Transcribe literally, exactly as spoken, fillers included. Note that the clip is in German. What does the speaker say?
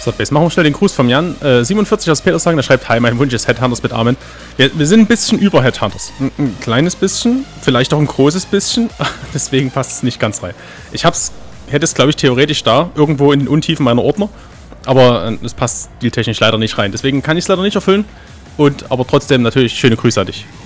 So, jetzt machen wir schnell den Gruß vom Jan. Äh, siebenundvierzig aus Petershagen, der schreibt: Hi, mein Wunsch ist Headhunters mit Armen. Wir, wir sind ein bisschen über Headhunters. Ein, ein kleines bisschen, vielleicht auch ein großes bisschen. Deswegen passt es nicht ganz rein. Ich hab's, hätte es, glaube ich, theoretisch da, irgendwo in den Untiefen meiner Ordner. Aber es äh, passt stiltechnisch leider nicht rein. Deswegen kann ich es leider nicht erfüllen. Und aber trotzdem natürlich schöne Grüße an dich.